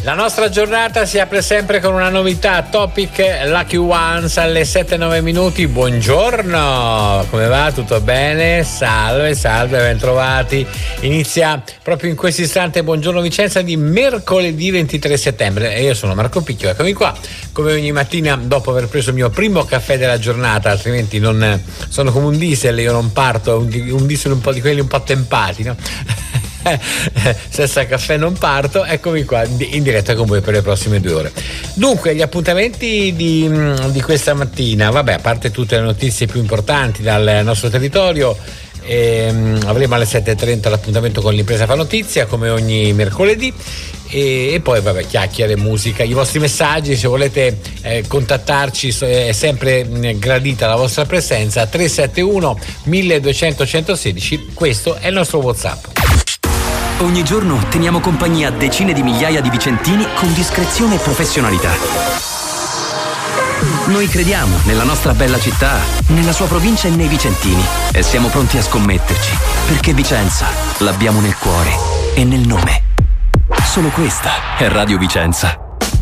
La nostra giornata si apre sempre con una novità, Topic Lucky Ones alle 7-9 minuti. Buongiorno, come va? Tutto bene? Salve, ben trovati. Inizia proprio in questo istante Buongiorno Vicenza di mercoledì 23 settembre e io sono Marco Picchio, eccomi qua come ogni mattina dopo aver preso il mio primo caffè della giornata, altrimenti non sono come un diesel, io non parto, un diesel un po' di quelli un po' attempati, no? Senza caffè non parto. Eccomi qua in diretta con voi per le prossime 2 ore. Dunque, gli appuntamenti di questa mattina, vabbè, a parte tutte le notizie più importanti dal nostro territorio, avremo alle 7:30 l'appuntamento con l'Impresa fa notizia come ogni mercoledì e poi vabbè, chiacchiere, musica, i vostri messaggi, se volete contattarci è sempre gradita la vostra presenza. 371 1200 116, questo è il nostro WhatsApp. Ogni giorno teniamo compagnia a decine di migliaia di vicentini con discrezione e professionalità. Noi crediamo nella nostra bella città, nella sua provincia e nei vicentini e siamo pronti a scommetterci, perché Vicenza l'abbiamo nel cuore e nel nome. Solo questa è Radio Vicenza.